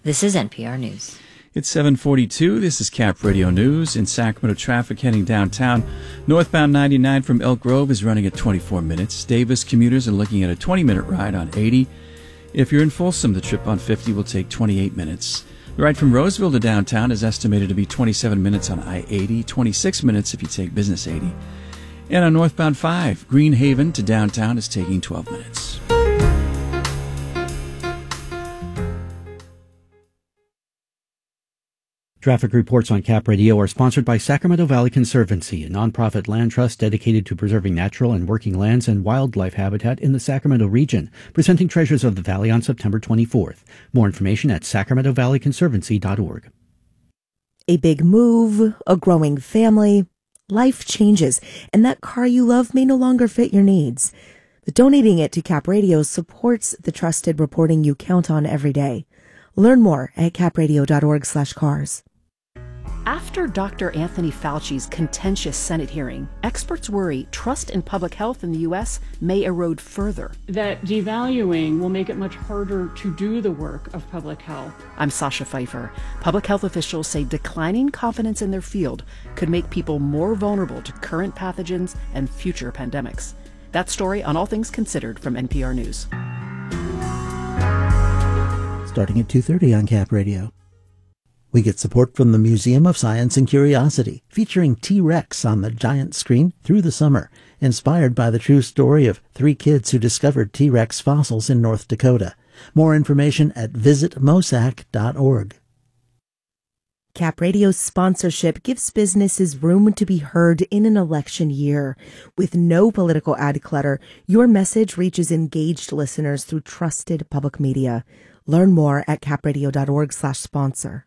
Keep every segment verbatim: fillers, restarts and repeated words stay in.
This is N P R News. It's seven forty-two. This is Cap Radio News. In Sacramento, traffic heading downtown. Northbound ninety-nine from Elk Grove is running at twenty-four minutes. Davis commuters are looking at a twenty-minute ride on eighty. If you're in Folsom, the trip on fifty will take twenty-eight minutes. The ride from Roseville to downtown is estimated to be twenty-seven minutes on I eighty, twenty-six minutes if you take Business eighty. And on northbound five, Greenhaven to downtown is taking twelve minutes. Traffic reports on Cap Radio are sponsored by Sacramento Valley Conservancy, a nonprofit land trust dedicated to preserving natural and working lands and wildlife habitat in the Sacramento region, presenting Treasures of the Valley on September twenty-fourth. More information at sacramento valley conservancy dot org. A big move, a growing family, life changes, and that car you love may no longer fit your needs. But donating it to Cap Radio supports the trusted reporting you count on every day. Learn more at capradio dot org slash cars. After Doctor Anthony Fauci's contentious Senate hearing, experts worry trust in public health in the U S may erode further. That devaluing will make it much harder to do the work of public health. I'm Sasha Pfeiffer. Public health officials say declining confidence in their field could make people more vulnerable to current pathogens and future pandemics. That story on All Things Considered from N P R News. Starting at two thirty on Cap Radio. We get support from the Museum of Science and Curiosity, featuring T-Rex on the giant screen through the summer, inspired by the true story of three kids who discovered T-Rex fossils in North Dakota. More information at visit mosac dot org. Cap Radio's sponsorship gives businesses room to be heard in an election year. With no political ad clutter, your message reaches engaged listeners through trusted public media. Learn more at capradio dot org slash sponsor.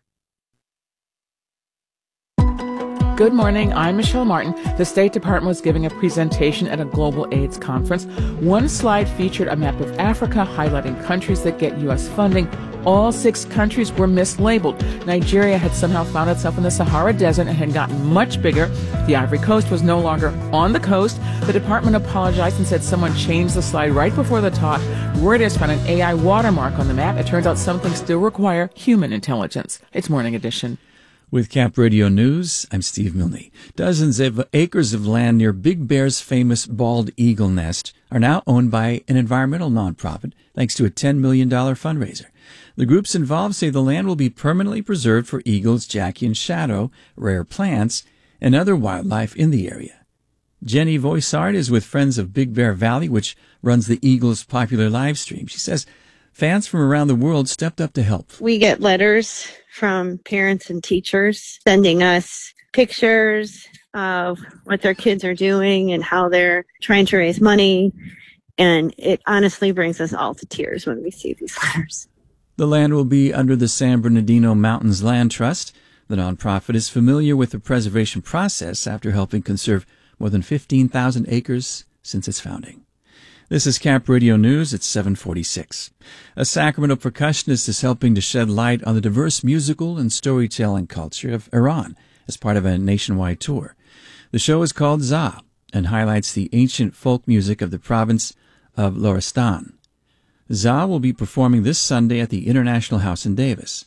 Good morning. I'm Michelle Martin. The State Department was giving a presentation at a global AIDS conference. One slide featured a map of Africa highlighting countries that get U S funding. All six countries were mislabeled. Nigeria had somehow found itself in the Sahara Desert and had gotten much bigger. The Ivory Coast was no longer on the coast. The department apologized and said someone changed the slide right before the talk. Reuters found an A I watermark on the map. It turns out some things still require human intelligence. It's Morning Edition. With Cap Radio News, I'm Steve Milne. Dozens of acres of land near Big Bear's famous bald eagle nest are now owned by an environmental nonprofit thanks to a ten million dollars fundraiser. The groups involved say the land will be permanently preserved for eagles, Jackie and Shadow, rare plants, and other wildlife in the area. Jenny Voisart is with Friends of Big Bear Valley, which runs the Eagles' popular live stream. She says fans from around the world stepped up to help. We get letters from parents and teachers sending us pictures of what their kids are doing and how they're trying to raise money. And it honestly brings us all to tears when we see these letters. The land will be under the San Bernardino Mountains Land Trust. The nonprofit is familiar with the preservation process after helping conserve more than fifteen thousand acres since its founding. This is Cap Radio News at seven forty-six. A Sacramento percussionist is helping to shed light on the diverse musical and storytelling culture of Iran as part of a nationwide tour. The show is called Za and highlights the ancient folk music of the province of Lorestan. Za will be performing this Sunday at the International House in Davis.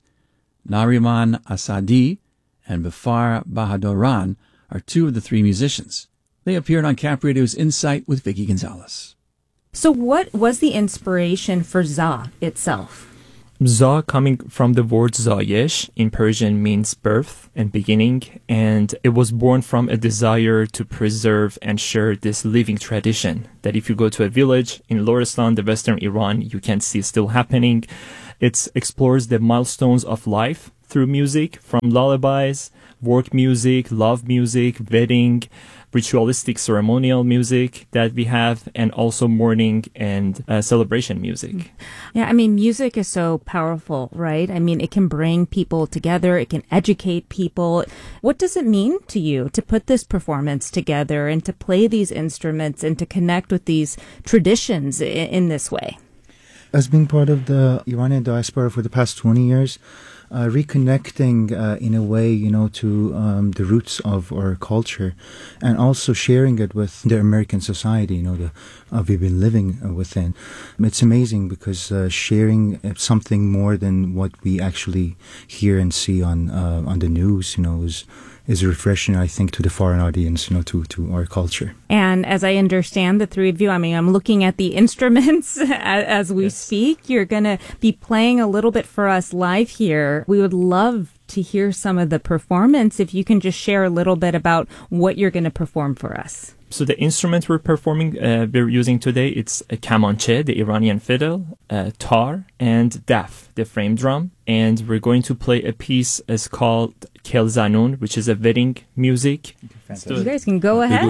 Nariman Asadi and Bafar Bahaduran are two of the three musicians. They appeared on Cap Radio's Insight with Vicky Gonzalez. So what was the inspiration for Za itself? Za, coming from the word Zayesh, in Persian means birth and beginning, and it was born from a desire to preserve and share this living tradition that if you go to a village in Lorestan, the western Iran, you can see still happening. It explores the milestones of life through music, from lullabies, work music, love music, wedding, ritualistic ceremonial music that we have, and also mourning and uh, celebration music. Yeah, I mean, music is so powerful, right? I mean, it can bring people together. It can educate people. What does it mean to you to put this performance together and to play these instruments and to connect with these traditions in, in this way? As being part of the Iranian diaspora for the past twenty years, uh, reconnecting uh, in a way, you know, to um, the roots of our culture, and also sharing it with the American society, you know, the uh, we've been living uh, within. It's amazing because uh, sharing something more than what we actually hear and see on uh, on the news, you know, is is refreshing, I think, to the foreign audience, you know, to, to our culture. And as I understand the three of you, I mean, I'm looking at the instruments as we yes. speak. You're going to be playing a little bit for us live here. We would love to hear some of the performance. If you can just share a little bit about what you're going to perform for us. So the instrument we're performing, uh, we're using today, it's a kamanche, the Iranian fiddle, uh, tar, and daf, the frame drum. And we're going to play a piece is called Kel Zanun, which is a wedding music. So you guys can go ahead.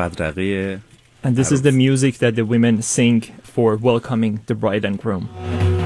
And this is the music that the women sing for welcoming the bride and groom.